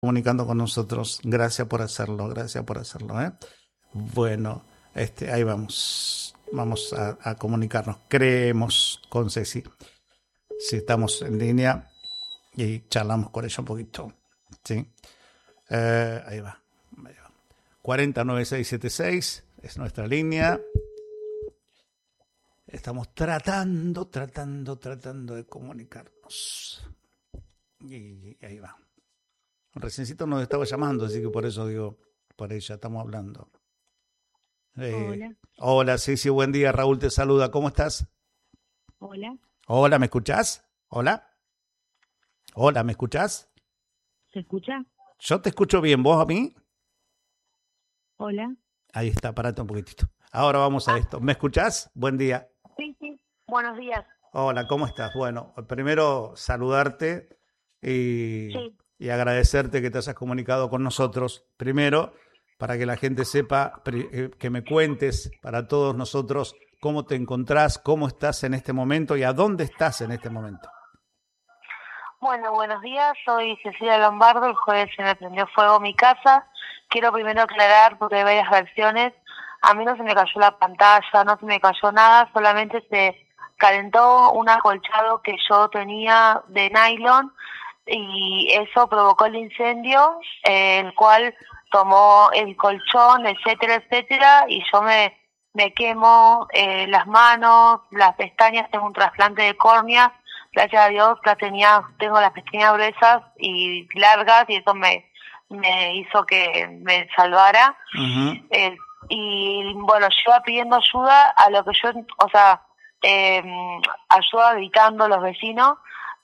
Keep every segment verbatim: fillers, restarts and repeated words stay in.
Comunicando con nosotros. Gracias por hacerlo, gracias por hacerlo, ¿eh? Bueno, este, ahí vamos. Vamos a, a comunicarnos. Creemos con Ceci. Si estamos en línea y charlamos con ella un poquito. ¿Sí? Eh, ahí va. Ahí va. cuarenta noventa y seis setenta y seis es nuestra línea. Estamos tratando, tratando, tratando de comunicarnos. Y, y ahí va. Reciencito nos estaba llamando, así que por eso digo, por ella estamos hablando. Eh, Hola. Hola, sí, sí, buen día, Raúl te saluda, ¿cómo estás? Hola. Hola, ¿me escuchás? Hola. Hola, ¿me escuchás? ¿Se escucha? Yo te escucho bien, ¿vos a mí? Hola. Ahí está, parate un poquitito. Ahora vamos a Ah, esto. ¿Me escuchás? Buen día. sí, sí. Buenos días. Hola, ¿cómo estás? Bueno, primero saludarte y, Sí. y agradecerte que te hayas comunicado con nosotros. Primero, para que la gente sepa, que me cuentes para todos nosotros cómo te encontrás, cómo estás en este momento y a dónde estás en este momento. Bueno, buenos días. Soy Cecilia Lombardo. El jueves se me prendió fuego mi casa. Quiero primero aclarar, porque hay varias versiones. A mí no se me cayó la pantalla, no se me cayó nada, solamente se calentó un acolchado que yo tenía de nylon y eso provocó el incendio, eh, el cual tomó el colchón, etcétera, etcétera, y yo me, me quemo eh, las manos, las pestañas, tengo un trasplante de córnea, gracias a Dios la tenía, tengo las pestañas gruesas y largas y eso me, me hizo que me salvara. Uh-huh. Eh, y bueno, yo iba pidiendo ayuda a lo que yo, o sea, eh, ayuda gritando los vecinos,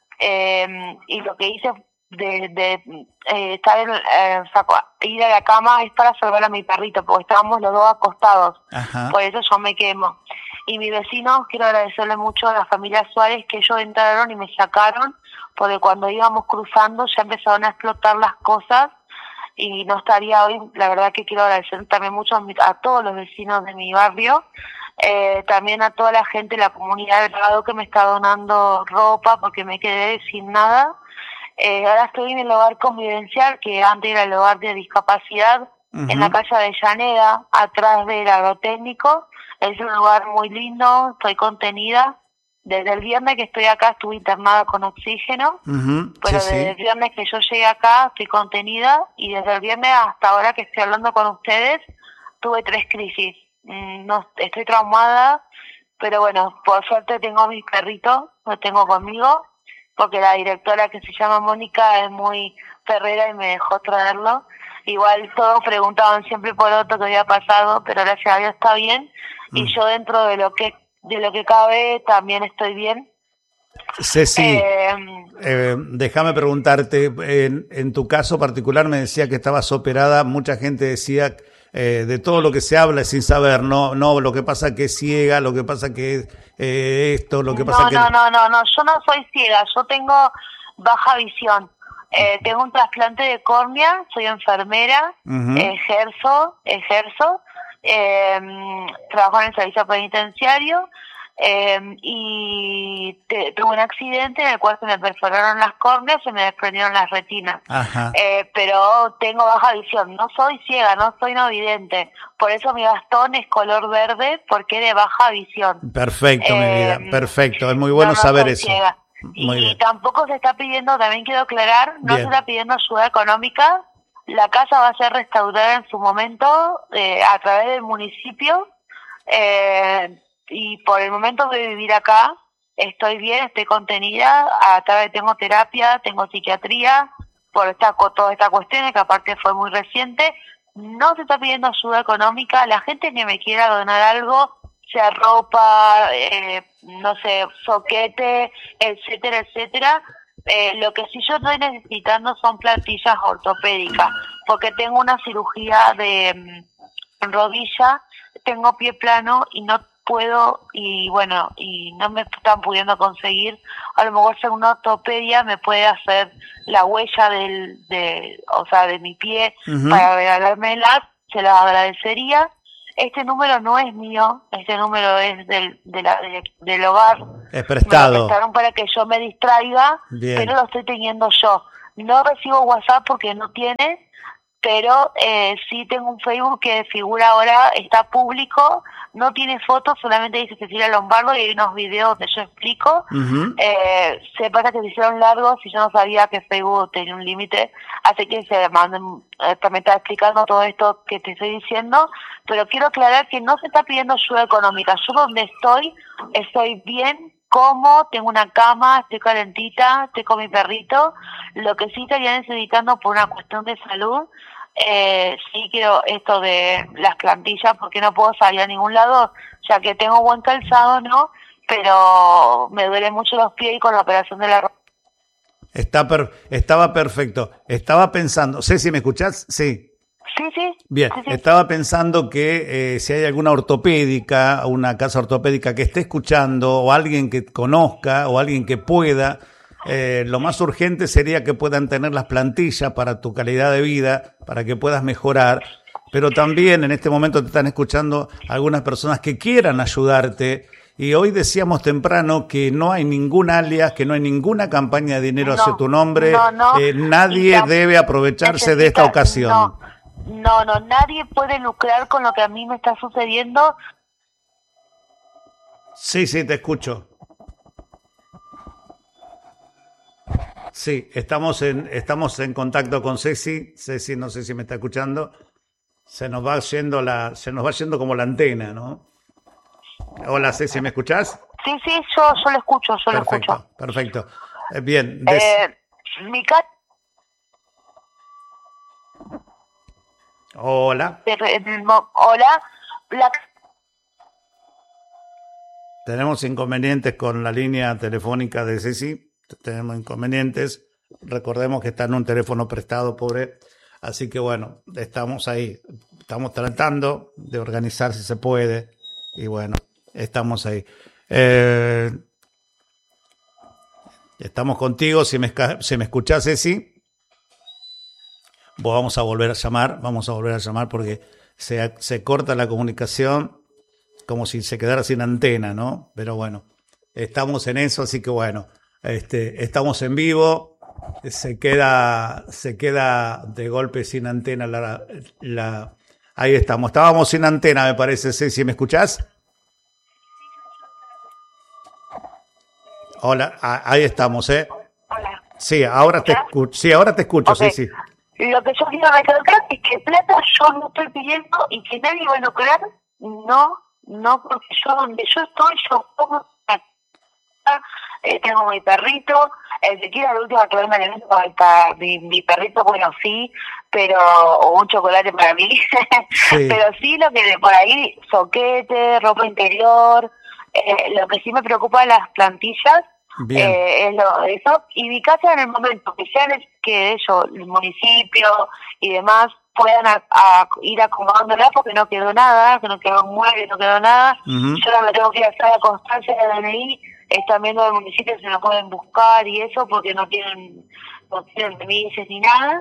eh, y lo que hice de, de eh, estar en, eh, saco, ir a la cama es para salvar a mi perrito, porque estábamos los dos acostados. Ajá. Por eso yo me quemo. Y mis vecinos, quiero agradecerle mucho a la familia Suárez, que ellos entraron y me sacaron, porque cuando íbamos cruzando ya empezaron a explotar las cosas y no estaría hoy. La verdad que quiero agradecer también mucho a, mi, a todos los vecinos de mi barrio, eh, también a toda la gente de la comunidad del Prado que me está donando ropa porque me quedé sin nada. Eh, ahora estoy en el hogar convivencial, que antes era el hogar de discapacidad, uh-huh, en la calle Avellaneda, atrás del agrotécnico. Es un lugar muy lindo, estoy contenida. Desde el viernes que estoy acá estuve internada con oxígeno, uh-huh, pero sí, desde sí. el viernes que yo llegué acá estoy contenida y desde el viernes hasta ahora que estoy hablando con ustedes tuve tres crisis. No, estoy traumada, pero bueno, por suerte tengo a mis perritos, los tengo conmigo, porque la directora, que se llama Mónica, es muy perrera y me dejó traerlo. Igual todos preguntaban siempre por otro que había pasado, pero gracias a Dios está bien. Mm. Y yo dentro de lo que de lo que cabe también estoy bien. Ceci, eh, eh, déjame preguntarte, en, en tu caso particular me decía que estabas operada, mucha gente decía eh, de todo lo que se habla sin saber, no, no, lo que pasa que es ciega, lo que pasa que es eh, esto, lo que no, pasa que... No, no, no, no, yo no soy ciega, yo tengo baja visión. Eh, tengo un trasplante de córnea, soy enfermera, uh-huh, ejerzo, ejerzo, eh, trabajo en el servicio penitenciario, eh, y te, tuve un accidente en el cual se me perforaron las córneas, se me desprendieron las retinas. Eh, pero tengo baja visión, no soy ciega, no soy no vidente, por eso mi bastón es color verde, porque de baja visión. Perfecto, eh, mi vida, perfecto, es muy bueno no, no saber soy eso. Ciega. Muy y bien. Tampoco se está pidiendo, también quiero aclarar, no bien. se está pidiendo ayuda económica. La casa va a ser restaurada en su momento eh, a través del municipio, eh, y por el momento de vivir acá estoy bien, estoy contenida, a través tengo terapia, tengo psiquiatría por esta toda esta cuestión que aparte fue muy reciente. No se está pidiendo ayuda económica. La gente que me quiera donar algo, sea ropa, eh, no sé, soquete, etcétera, etcétera. Eh, lo que sí yo estoy necesitando son plantillas ortopédicas, porque tengo una cirugía de um, rodilla, tengo pie plano y no puedo, y bueno, y no me están pudiendo conseguir. A lo mejor según una ortopedia me puede hacer la huella del, de, o sea, de mi pie, uh-huh, para regalármela, se la agradecería. Este número no es mío, este número es del de la, de, del hogar. Es prestado. Me lo prestaron para que yo me distraiga, bien, pero lo estoy teniendo yo. no recibo WhatsApp porque no tiene, pero eh, sí tengo un Facebook que figura ahora, está público, no tiene fotos, solamente dice Cecilia Lombardo y hay unos videos donde yo explico. Uh-huh. Eh, se pasa que se hicieron largos y yo no sabía que Facebook tenía un límite, así que se manden, eh, también está explicando todo esto que te estoy diciendo, pero quiero aclarar que no se está pidiendo ayuda económica. Yo donde estoy, estoy bien, como, tengo una cama, estoy calentita, estoy con mi perrito. Lo que sí estaría necesitando por una cuestión de salud, eh, sí quiero esto de las plantillas porque no puedo salir a ningún lado, ya que tengo buen calzado, ¿no? Pero me duelen mucho los pies y con la operación de la rodilla. Está per- estaba perfecto. Estaba pensando, Ceci, ¿me escuchás? Sí. Sí, sí. Bien, sí, sí. Estaba pensando que eh, si hay alguna ortopédica, una casa ortopédica que esté escuchando, o alguien que conozca, o alguien que pueda, eh, lo más urgente sería que puedan tener las plantillas para tu calidad de vida, para que puedas mejorar. Pero también en este momento te están escuchando algunas personas que quieran ayudarte. Y hoy decíamos temprano que no hay ningún alias, que no hay ninguna campaña de dinero No, hacia tu nombre. no, no. Eh, nadie Y tam- debe aprovecharse de esta necesita- ocasión. No, no, no, nadie puede lucrar con lo que a mí me está sucediendo. Sí, sí, te escucho. Sí, estamos en, estamos en contacto con Ceci. Ceci, no sé si me está escuchando. Se nos va yendo la, se nos va yendo como la antena, ¿no? Hola, Ceci, ¿me escuchás? Sí, sí, yo, yo lo escucho, yo lo Perfecto, escucho. perfecto. Eh, bien. Des... Eh, mi cat... Hola. Hola. La... Tenemos inconvenientes con la línea telefónica de Ceci. Tenemos inconvenientes. Recordemos que está en un teléfono prestado, pobre. Así que bueno, estamos ahí. Estamos tratando de organizar si se puede. Y bueno, estamos ahí. Eh, estamos contigo. Si me, si me escuchás, Ceci, vamos a volver a llamar. Vamos a volver a llamar porque se, se corta la comunicación como si se quedara sin antena, ¿no? Pero bueno, estamos en eso, así que bueno, este, estamos en vivo. Se queda, se queda de golpe sin antena la, la... Ahí estamos. Estábamos sin antena, me parece, Ceci. ¿Me escuchás? Hola, ahí estamos, ¿eh? Hola. Sí, ahora te escucho. Sí, ahora te escucho, okay. Ceci. Lo que yo quiero recalcar es que plata yo no estoy pidiendo y que nadie va a lucrar, no, no, porque yo donde yo estoy, yo como eh, tengo mi perrito, el que quiera la última que me le para mi, mi perrito, bueno, sí, pero, o un chocolate para mí, sí. Pero sí lo que de por ahí, soquete, ropa interior, eh, lo que sí me preocupa de las plantillas, eh, es lo, eso, y mi casa en el momento que sean que ellos, el municipio y demás, puedan a, a ir acomodándola porque no quedó nada, que no quedó un mueble, no quedó nada, uh-huh. Yo ahora me tengo que ir a hacer la constancia de D N I, están viendo del municipio se lo pueden buscar y eso porque no tienen no tienen remises ni nada,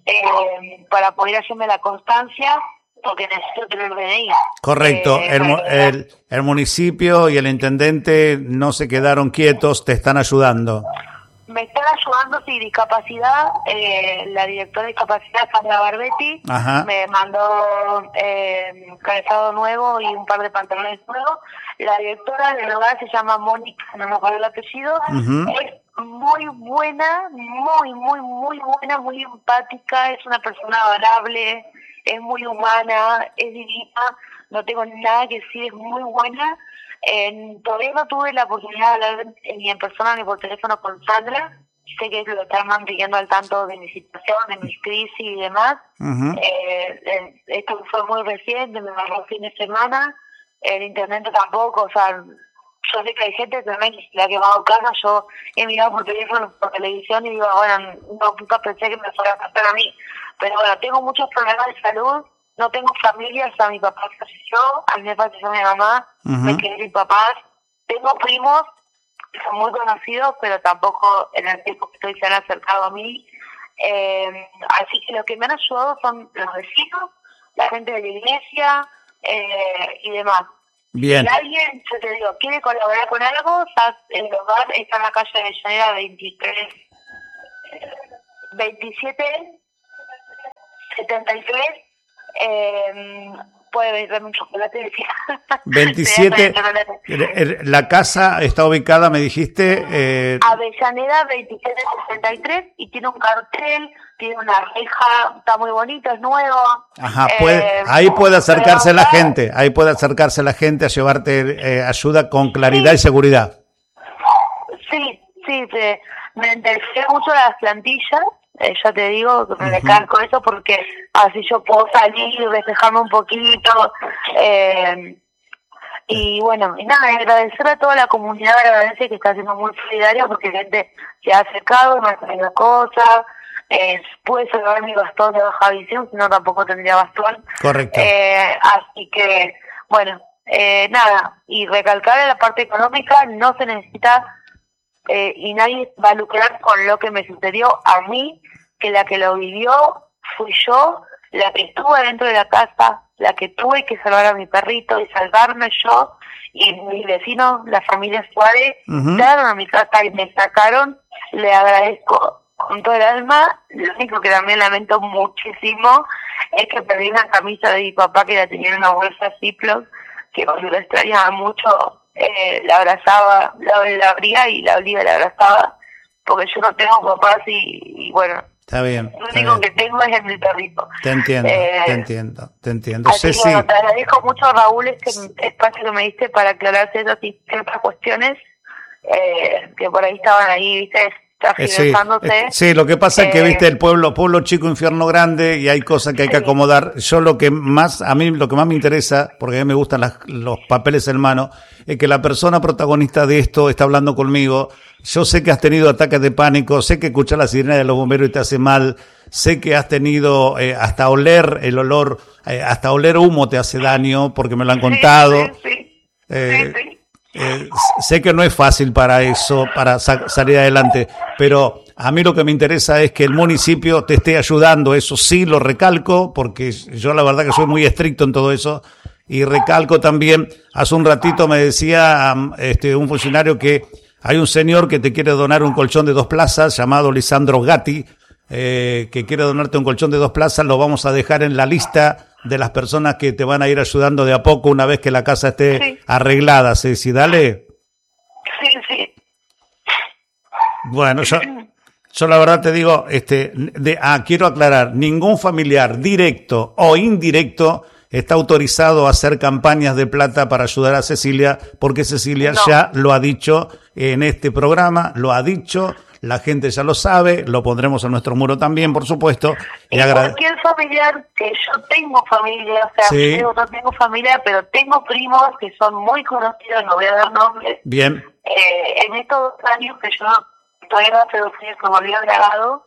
eh, para poder hacerme la constancia porque necesito tener D N I. Correcto, eh, el, el, el municipio y el intendente no se quedaron quietos, te están ayudando. Me están ayudando, sí, discapacidad, eh, la directora de discapacidad, Sandra Barbetti, Ajá. me mandó eh, calzado nuevo y un par de pantalones nuevos. La directora del hogar se llama Mónica, no me acuerdo el apellido, uh-huh. Es muy buena, muy, muy, muy buena, muy empática, es una persona adorable, es muy humana, es divina, no tengo nada que decir, es muy buena. Eh, todavía no tuve la oportunidad de hablar ni en persona ni por teléfono con Sandra. Sé que lo están manteniendo al tanto de mi situación, de mis crisis y demás. Uh-huh. eh, eh, esto fue muy reciente, me agarró fin de semana. El intendente tampoco, o sea, yo sé que hay gente también que le ha quemado casa. Yo he mirado por teléfono, por televisión y digo, bueno, no, nunca pensé que me fuera a pasar a mí. Pero bueno, tengo muchos problemas de salud. No tengo familia, o sea, mi papá falleció, a mí me falleció mi mamá, uh-huh. me quedé sin papás. Tengo primos que son muy conocidos, pero tampoco en el tiempo que estoy se han acercado a mí. Eh, así que lo que me han ayudado son los vecinos, la gente de la iglesia eh, y demás. Bien. Si alguien, yo te digo, quiere colaborar con algo, el hogar está en la calle de Avellaneda veintitrés. veintisiete setenta y tres, eh, puede venderme un chocolate, decía. veintisiete, la casa está ubicada, me dijiste... Eh... Avellaneda veintisiete sesenta y tres, y tiene un cartel, tiene una reja, está muy bonito, es nuevo. Ajá, puede, eh, ahí puede acercarse pero, la gente, ahí puede acercarse la gente a llevarte eh, ayuda con claridad sí, y seguridad. Sí, sí, te, me interesé mucho las plantillas. Eh, ya te digo que me recalco uh-huh. eso porque así yo puedo salir, despejarme un poquito eh, y bueno, y nada, agradecer a toda la comunidad agradece que está siendo muy solidaria porque la gente se ha acercado, me ha traído cosas, eh, pude salvar mi bastón de baja visión, si no tampoco tendría bastón. Correcto. Eh, así que, bueno, eh, nada, y recalcar en la parte económica, no se necesita Eh, y nadie va a lucrar con lo que me sucedió a mí, que la que lo vivió fui yo, la que estuvo dentro de la casa, la que tuve que salvar a mi perrito y salvarme yo, y mis vecinos, la familia Suárez, uh-huh. entraron a mi casa y me sacaron. Le agradezco con todo el alma. Lo único que también lamento muchísimo es que perdí una camisa de mi papá que la tenía en una bolsa Ziploc, que cuando lo extrañaba mucho Eh, la abrazaba, la, la abría y la olía, la abrazaba, porque yo no tengo papás y, y bueno, está bien, lo está único bien. que tengo es el mi perrito. Te entiendo, eh, te entiendo, te entiendo. Así Ceci, que bueno, te agradezco mucho, Raúl, este espacio que me diste para aclarar ciertas, ciertas cuestiones eh, que por ahí estaban ahí, viste, Eh, sí, eh, sí, lo que pasa eh, es que viste el pueblo, pueblo chico, infierno grande, y hay cosas que hay que acomodar. Yo lo que más, a mí lo que más me interesa, porque a mí me gustan las, los papeles en mano, es que la persona protagonista de esto está hablando conmigo. Yo sé que has tenido ataques de pánico, sé que escuchar la sirena de los bomberos y te hace mal, sé que has tenido eh, hasta oler el olor, eh, hasta oler humo te hace daño, porque me lo han contado. Sí, sí, sí. Eh, sí, sí. Eh, sé que no es fácil para eso, para sa- salir adelante, pero a mí lo que me interesa es que el municipio te esté ayudando, eso sí lo recalco, porque yo la verdad que soy muy estricto en todo eso, y recalco también, hace un ratito me decía um, este un funcionario que hay un señor que te quiere donar un colchón de dos plazas, llamado Lisandro Gatti, eh, que quiere donarte un colchón de dos plazas, lo vamos a dejar en la lista de las personas que te van a ir ayudando de a poco una vez que la casa esté sí. arreglada, Ceci, dale. Sí, sí. Bueno, yo, yo la verdad te digo, este, de, ah, quiero aclarar, ningún familiar directo o indirecto está autorizado a hacer campañas de plata para ayudar a Cecilia, porque Cecilia no. ya lo ha dicho en este programa, lo ha dicho. La gente ya lo sabe, lo pondremos en nuestro muro también, por supuesto. Y, y agrade- cualquier familiar, que yo tengo familia, o sea, sí. yo no tengo familia, pero tengo primos que son muy conocidos, no voy a dar nombres. Bien. Eh, en estos dos años que yo todavía hace dos años que volví a Bragado,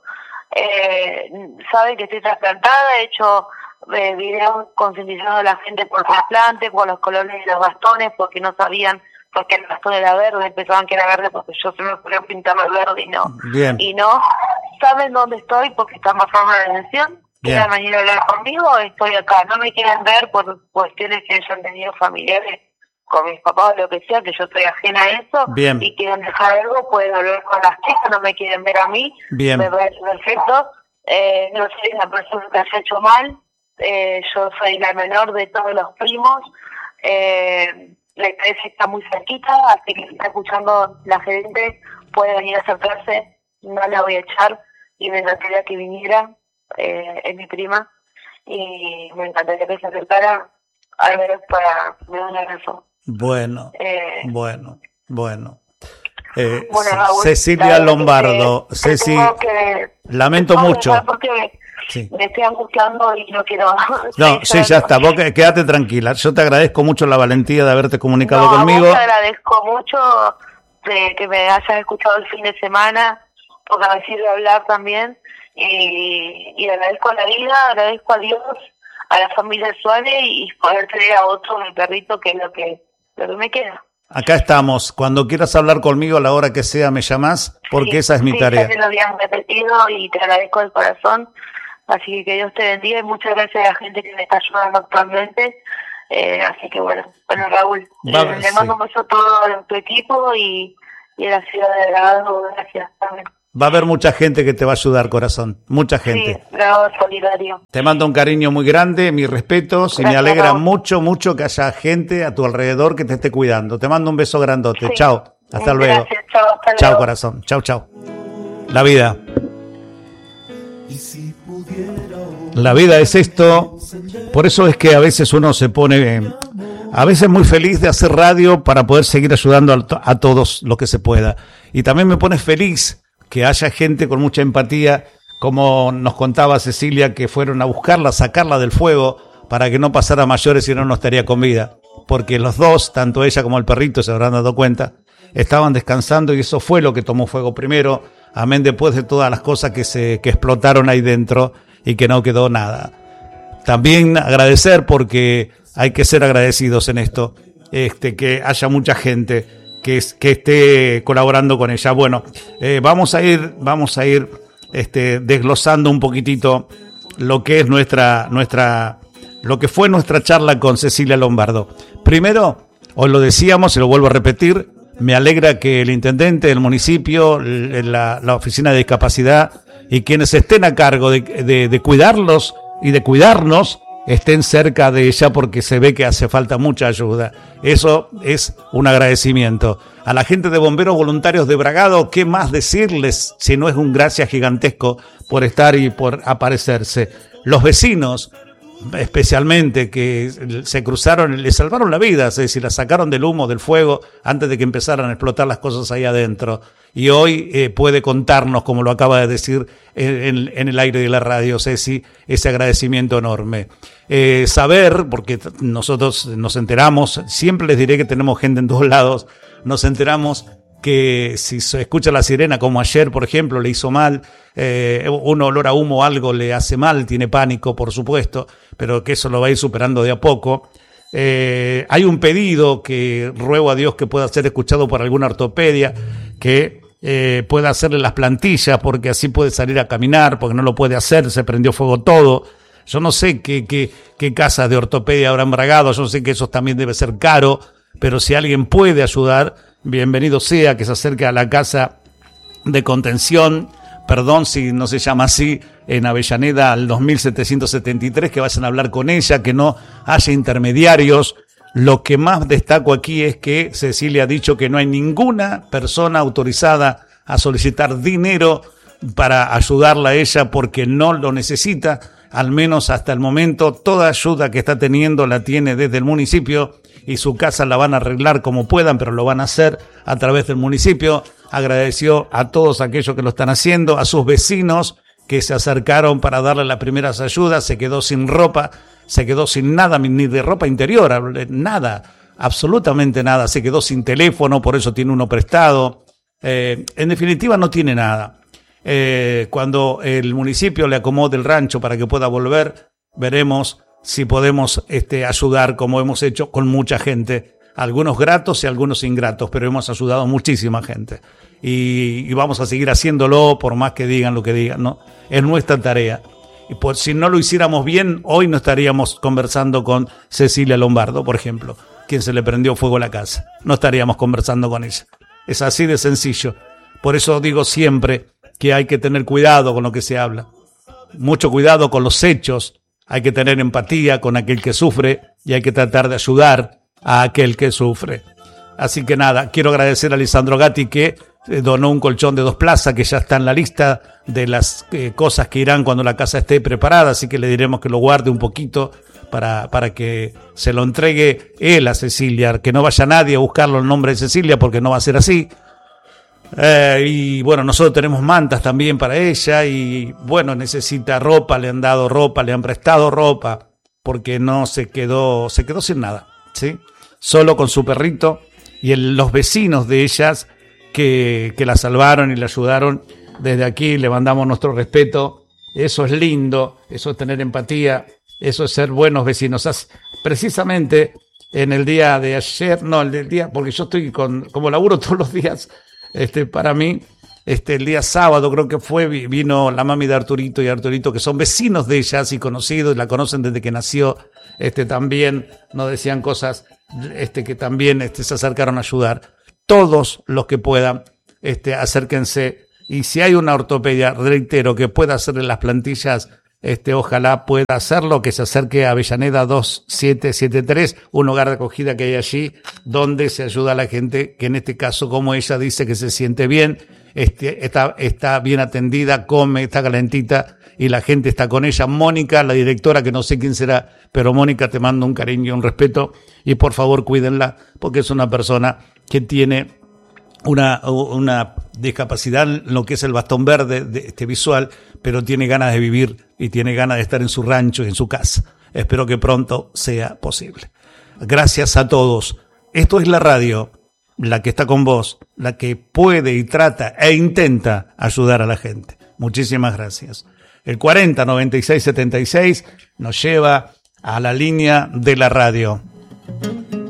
eh, sabe que estoy trasplantada, he hecho eh, videos concientizando a la gente por trasplante, por los colores de los bastones, porque no sabían porque el bastón era verde, pensaban que era verde porque yo se me ocurrió pintarme verde y no. Bien. Y no, saben dónde estoy porque están bajo una detención. Quieran venir a hablar conmigo, estoy acá. No me quieren ver por cuestiones que hayan tenido familiares con mis papás o lo que sea, que yo estoy ajena a eso. Bien. Y quieren dejar algo, pueden hablar con las chicas, no me quieren ver a mí. Bien. Me parece perfecto. Eh, no soy una persona que haya hecho mal. Eh, yo soy la menor de todos los primos. Eh... La iglesia está muy cerquita, así que si está escuchando la gerente, puede venir a acercarse, no la voy a echar, y me encantaría que viniera, eh, es mi prima, y me encantaría que se acercara, al menos para me dar un abrazo. Bueno, eh, bueno, bueno. Eh, bueno Raúl, Cecilia Lombardo, que, Ceci, que lamento mucho. Porque sí. Me estoy angustiando y no quiero... No, sí, ya está, vos quédate tranquila. Yo te agradezco mucho la valentía de haberte comunicado no, conmigo. Yo te agradezco mucho de que me hayas escuchado el fin de semana, porque me sirve hablar también. Y, y agradezco a la vida, agradezco a Dios, a la familia Suárez y poder tener a otro, mi perrito, que es lo que, lo que me queda. Acá estamos. Cuando quieras hablar conmigo a la hora que sea me llamás, porque sí, esa es mi sí, tarea. Ya te lo habían repetido y te agradezco de corazón. Así que Dios te bendiga y muchas gracias a la gente que me está ayudando actualmente. Eh, así que bueno, bueno Raúl, Va, le mando sí. un beso a todo tu equipo y, y a la ciudad de Bragado, gracias también. Va a haber mucha gente que te va a ayudar, corazón. Mucha gente. Sí, no, solidario. Te mando un cariño muy grande, mis respetos, y Gracias, me alegra Raúl. mucho, mucho que haya gente a tu alrededor que te esté cuidando. Te mando un beso grandote. Sí. Chao. Hasta luego. Gracias, chao, hasta Chao, luego. corazón. Chao, chao. La vida. La vida es esto. Por eso es que a veces uno se pone, a veces muy feliz de hacer radio para poder seguir ayudando a, to- a todos lo que se pueda. Y también me pone feliz que haya gente con mucha empatía, como nos contaba Cecilia, que fueron a buscarla, sacarla del fuego para que no pasara a mayores y no nos estaría con vida. Porque los dos, tanto ella como el perrito, se habrán dado cuenta, estaban descansando y eso fue lo que tomó fuego primero, amén después de todas las cosas que se que explotaron ahí dentro y que no quedó nada. También agradecer, porque hay que ser agradecidos en esto, este que haya mucha gente que, es, que esté colaborando con ella. Bueno, eh, vamos a ir, vamos a ir este, desglosando un poquitito lo que es nuestra, nuestra, lo que fue nuestra charla con Cecilia Lombardo. Primero, os lo decíamos y lo vuelvo a repetir, me alegra que el intendente del municipio, la, la oficina de discapacidad y quienes estén a cargo de, de, de cuidarlos y de cuidarnos estén cerca de ella, porque se ve que hace falta mucha ayuda. Eso es un agradecimiento. A la gente de Bomberos Voluntarios de Bragado, ¿qué más decirles si no es un gracias gigantesco por estar y por aparecerse? Los vecinos, especialmente, que se cruzaron, le salvaron la vida, es decir, la sacaron del humo, del fuego, antes de que empezaran a explotar las cosas ahí adentro. Y hoy eh, puede contarnos, como lo acaba de decir en, en el aire de la radio, Ceci, ese agradecimiento enorme. Eh, saber, porque nosotros nos enteramos, siempre les diré que tenemos gente en todos lados, nos enteramos que si se escucha la sirena, como ayer, por ejemplo, le hizo mal, eh, un olor a humo o algo le hace mal, tiene pánico, por supuesto, pero que eso lo va a ir superando de a poco. Eh, hay un pedido que ruego a Dios que pueda ser escuchado por alguna ortopedia, que eh, pueda hacerle las plantillas, porque así puede salir a caminar, porque no lo puede hacer, se prendió fuego todo. Yo no sé qué, qué, qué casas de ortopedia habrán bragado, yo sé que eso también debe ser caro, pero si alguien puede ayudar, bienvenido sea, que se acerque a la casa de contención, perdón si no se llama así, en Avellaneda al dos mil setecientos setenta y tres, que vayan a hablar con ella, que no haya intermediarios. Lo que más destaco aquí es que Cecilia ha dicho que no hay ninguna persona autorizada a solicitar dinero para ayudarla a ella, porque no lo necesita. Al menos hasta el momento, toda ayuda que está teniendo la tiene desde el municipio, y su casa la van a arreglar como puedan, pero lo van a hacer a través del municipio. Agradeció a todos aquellos que lo están haciendo, a sus vecinos que se acercaron para darle las primeras ayudas. Se quedó sin ropa, se quedó sin nada, ni de ropa interior, nada, absolutamente nada. Se quedó sin teléfono, por eso tiene uno prestado. Eh, en definitiva, no tiene nada. Eh, cuando el municipio le acomode el rancho para que pueda volver, veremos si podemos este, ayudar, como hemos hecho con mucha gente, algunos gratos y algunos ingratos, pero hemos ayudado a muchísima gente y, y vamos a seguir haciéndolo por más que digan lo que digan, ¿no? Es nuestra tarea. Y por si no lo hiciéramos bien, hoy no estaríamos conversando con Cecilia Lombardo, por ejemplo, quien se le prendió fuego a la casa. No estaríamos conversando con ella. Es así de sencillo. Por eso digo siempre que hay que tener cuidado con lo que se habla. Mucho cuidado con los hechos. Hay que tener empatía con aquel que sufre y hay que tratar de ayudar a aquel que sufre. Así que nada, quiero agradecer a Lisandro Gatti, que donó un colchón de dos plazas, que ya está en la lista de las eh, cosas que irán cuando la casa esté preparada, así que le diremos que lo guarde un poquito para, para que se lo entregue él a Cecilia, que no vaya nadie a buscarlo el nombre de Cecilia, porque no va a ser así. Eh, y bueno, nosotros tenemos mantas también para ella, y bueno, necesita ropa, le han dado ropa, le han prestado ropa, porque no se quedó, se quedó sin nada, ¿sí? Solo con su perrito y el, los vecinos de ellas que, que la salvaron y la ayudaron. Desde aquí le mandamos nuestro respeto. Eso es lindo, eso es tener empatía, eso es ser buenos vecinos. Precisamente en el día de ayer, no, el del día, porque yo estoy con, como laburo todos los días, Este, para mí, este, el día sábado creo que fue, vino la mami de Arturito y Arturito, que son vecinos de ellas y conocidos, la conocen desde que nació, este, también nos decían cosas, este, que también este, se acercaron a ayudar. Todos los que puedan, este, acérquense Y si hay una ortopedia, reitero, que pueda hacerle las plantillas, este, ojalá pueda hacerlo, que se acerque a Avellaneda dos siete siete tres, un hogar de acogida que hay allí, donde se ayuda a la gente que en este caso, como ella dice, que se siente bien, este, está, está bien atendida, come, está calentita y la gente está con ella. Mónica, la directora, que no sé quién será, pero Mónica, te mando un cariño y un respeto y por favor cuídenla, porque es una persona que tiene una, una discapacidad en lo que es el bastón verde de este visual, pero tiene ganas de vivir y tiene ganas de estar en su rancho y en su casa. Espero que pronto sea posible. Gracias a todos. Esto es la radio, la que está con vos, la que puede y trata e intenta ayudar a la gente. Muchísimas gracias. El cuarenta noventa y seis setenta y seis nos lleva a la línea de la radio.